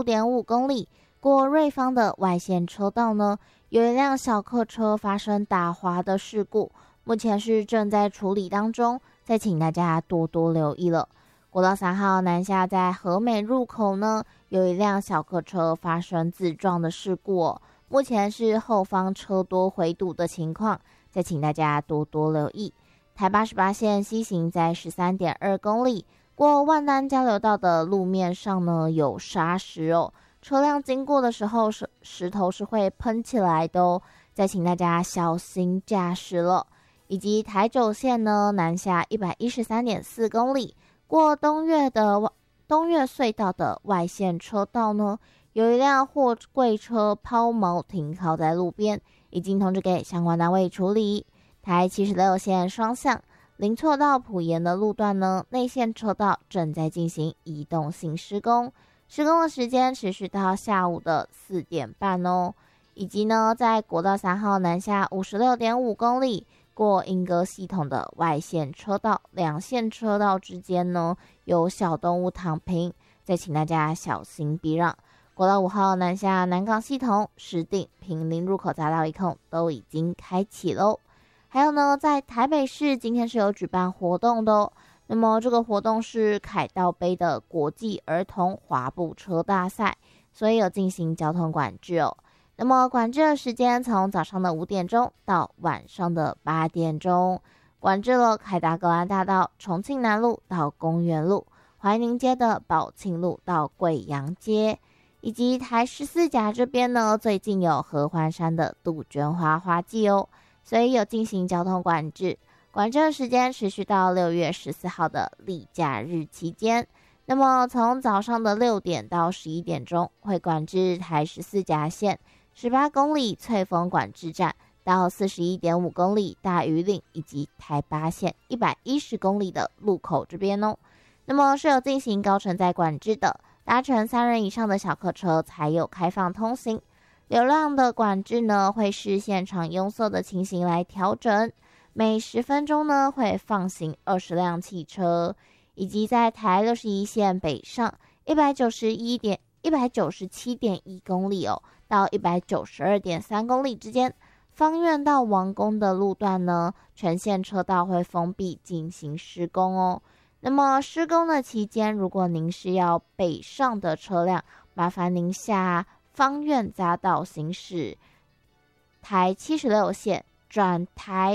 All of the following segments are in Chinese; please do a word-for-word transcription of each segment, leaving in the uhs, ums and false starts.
五点五公里，过瑞芳的外线车道呢，有一辆小客车发生打滑的事故，目前是正在处理当中，再请大家多多留意了。国道三号南下在和美入口呢，有一辆小客车发生自撞的事故哦，目前是后方车多回堵的情况，再请大家多多留意。台八十八线西行在 十三点二公里，过万丹交流道的路面上呢有砂石哦，车辆经过的时候是石头是会喷起来的哦，再请大家小心驾驶了。以及台九线呢南下 一百一十三点四公里，过东岳的东岳隧道的外线车道呢，有一辆货柜车抛锚停靠在路边，已经通知给相关单位处理。台七十六线双向林错到埔盐的路段呢，内线车道正在进行移动性施工，施工的时间持续到下午的四点半哦。以及呢，在国道三号南下 五十六点五公里，过莺歌系统的外线车道，两线车道之间呢有小动物躺平，再请大家小心避让。国道五号南下南港系统、石碇、坪林入口匝道一控都已经开启喽。还有呢，在台北市今天是有举办活动的哦。那么这个活动是凯道杯的国际儿童滑步车大赛，所以有进行交通管制哦。那么管制的时间从早上的五点钟到晚上的八点钟，管制了凯达格兰大道、重庆南路到公园路、怀宁街的宝庆路到贵阳街，以及台十四甲这边呢，最近有合欢山的杜鹃花花季哦，所以有进行交通管制。管制的时间持续到六月十四号的例假日期间。那么从早上的六点到十一点钟会管制台十四甲线十八公里翠峰管制站到 四十一点五公里大屿岭，以及台八线一百一十公里的路口这边哦。那么是有进行高承载管制的，搭乘三人以上的小客车才有开放通行。流量的管制呢，会视现场拥塞的情形来调整，每十分钟呢会放行二十辆汽车，以及在台六十一线北上一百九十一点一百九十七点一公里哦，到一百九十二点三公里之间，芳苑到王宫的路段呢，全线车道会封闭进行施工哦。那么施工的期间，如果您是要北上的车辆，麻烦您下芳苑匝道行驶台七十六线转台。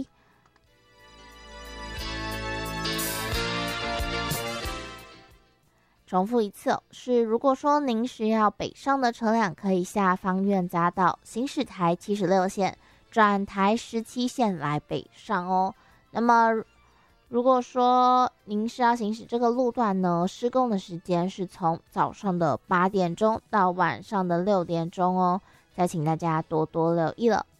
重复一次哦，是如果说您是要北上的车辆，可以下芳苑匝道行驶台七十六线转台十七线来北上哦。那么如果说您是要行驶这个路段呢，施工的时间是从早上的八点钟到晚上的六点钟哦，再请大家多多留意了。